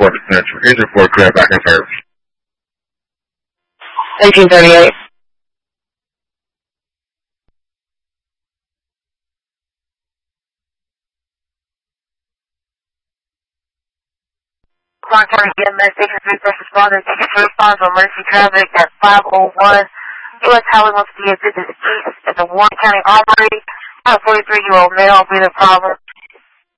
report potential. Here's your report clear back in service. 1838. Clark County EMS Station 3 first responders, taking first response on emergency traffic at 501 U.S. Highway 158 east at the Warren County Armory. A 43-year-old male with a problem.